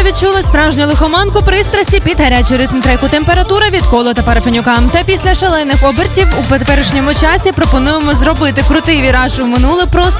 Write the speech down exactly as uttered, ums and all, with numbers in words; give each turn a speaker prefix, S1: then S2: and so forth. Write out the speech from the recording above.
S1: відчули справжню лихоманку пристрасті під гарячий ритм треку «Температура» від Коло та Парфенюка. Та після шалених обертів у теперішньому часі пропонуємо зробити крутий віраж у минуле просто